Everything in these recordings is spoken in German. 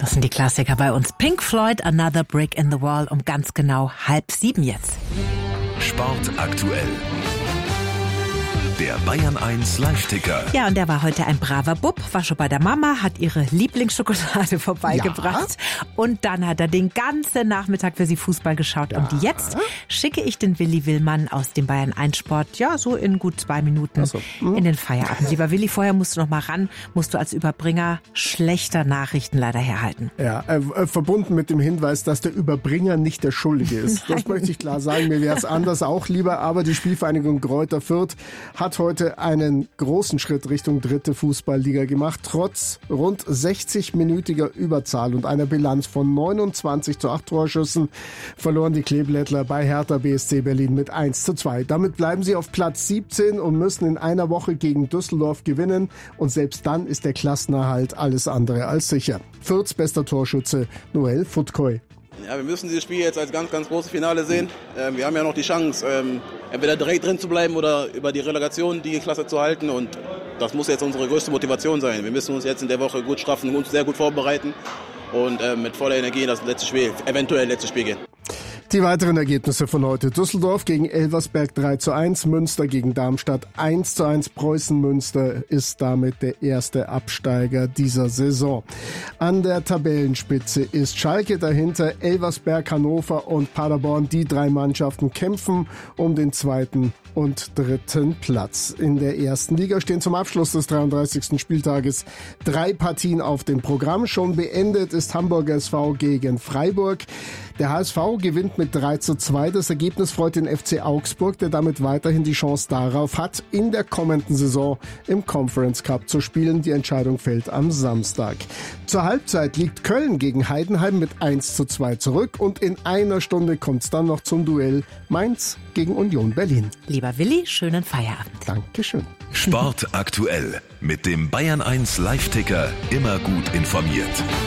Das sind die Klassiker bei uns. Pink Floyd, Another Brick in the Wall, um ganz genau 6:30 jetzt. Sport aktuell. Der Bayern 1 Live-Ticker. Ja, und der war heute ein braver Bub, war schon bei der Mama, hat ihre Lieblingsschokolade vorbeigebracht. Ja. Und dann hat er den ganzen Nachmittag für sie Fußball geschaut. Ja. Und jetzt schicke ich den Willi Willmann aus dem Bayern 1 Sport, ja, so in gut 2 Minuten in den Feierabend. Lieber Willi, vorher musst du noch mal ran, musst du als Überbringer schlechter Nachrichten leider herhalten. Ja, verbunden mit dem Hinweis, dass der Überbringer nicht der Schuldige ist. Das möchte ich klar sagen, mir wäre es anders auch lieber, aber die Spielvereinigung Greuther Fürth hat heute einen großen Schritt Richtung 3. Fußballliga gemacht. Trotz rund 60-minütiger Überzahl und einer Bilanz von 29:8 Torschüssen verloren die Kleeblättler bei Hertha BSC Berlin mit 1:2. Damit bleiben sie auf Platz 17 und müssen in einer Woche gegen Düsseldorf gewinnen. Und selbst dann ist der Klassenerhalt alles andere als sicher. Fürths bester Torschütze Noel Futkoy. Ja, wir müssen dieses Spiel jetzt als ganz, ganz großes Finale sehen. Wir haben ja noch die Chance, entweder direkt drin zu bleiben oder über die Relegation die Klasse zu halten. Und das muss jetzt unsere größte Motivation sein. Wir müssen uns jetzt in der Woche gut straffen, uns sehr gut vorbereiten und mit voller Energie in das eventuell letzte Spiel gehen. Die weiteren Ergebnisse von heute: Düsseldorf gegen Elversberg 3:1, Münster gegen Darmstadt 1:1. Preußen-Münster ist damit der erste Absteiger dieser Saison. An der Tabellenspitze ist Schalke, dahinter Elversberg, Hannover und Paderborn. Die 3 Mannschaften kämpfen um den 2. und 3. Platz. In der 1. Liga stehen zum Abschluss des 33. Spieltages 3 Partien auf dem Programm. Schon beendet ist Hamburger SV gegen Freiburg. Der HSV gewinnt mit 3:2. Das Ergebnis freut den FC Augsburg, der damit weiterhin die Chance darauf hat, in der kommenden Saison im Conference Cup zu spielen. Die Entscheidung fällt am Samstag. Zur Halbzeit liegt Köln gegen Heidenheim mit 1:2 zurück und in einer Stunde kommt es dann noch zum Duell Mainz gegen Union Berlin. Lieber Willi, schönen Feierabend. Dankeschön. Sport aktuell mit dem Bayern 1 Live-Ticker, immer gut informiert.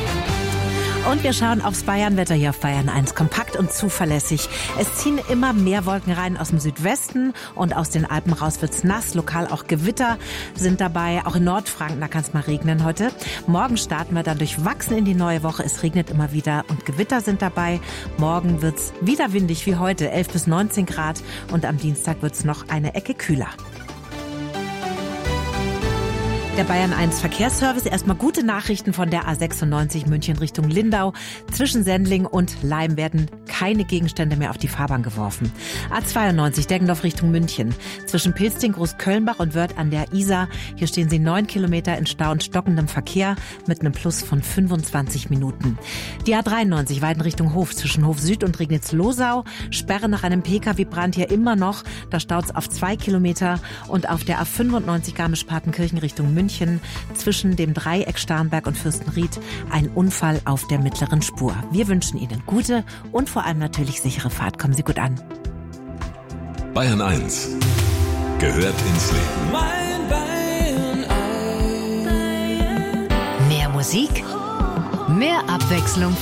Und wir schauen aufs Bayernwetter hier auf Bayern 1. Kompakt und zuverlässig. Es ziehen immer mehr Wolken rein aus dem Südwesten und aus den Alpen raus wird's nass. Lokal auch Gewitter sind dabei. Auch in Nordfranken, da kann es mal regnen heute. Morgen starten wir dann durchwachsen in die neue Woche. Es regnet immer wieder und Gewitter sind dabei. Morgen wird's wieder windig wie heute, 11 bis 19 Grad. Und am Dienstag wird's noch eine Ecke kühler. Der Bayern 1 Verkehrsservice. Erstmal gute Nachrichten von der A96 München Richtung Lindau. Zwischen Sendling und Laim werden keine Gegenstände mehr auf die Fahrbahn geworfen. A92 Deggendorf Richtung München. Zwischen Pilsting, Großkölnbach und Wörth an der Isar. Hier stehen sie 9 Kilometer in Stau und stockendem Verkehr mit einem Plus von 25 Minuten. Die A93 Weiden Richtung Hof. Zwischen Hof Süd und Regnitz-Losau. Sperre nach einem Pkw-Brand hier immer noch. Da staut's auf 2 Kilometer. Und auf der A95 Garmisch-Partenkirchen Richtung München. Zwischen dem Dreieck Starnberg und Fürstenried ein Unfall auf der mittleren Spur. Wir wünschen Ihnen gute und vor allem natürlich sichere Fahrt. Kommen Sie gut an. Bayern 1 gehört ins Leben. Mein Bayern 1. Mehr Musik, mehr Abwechslung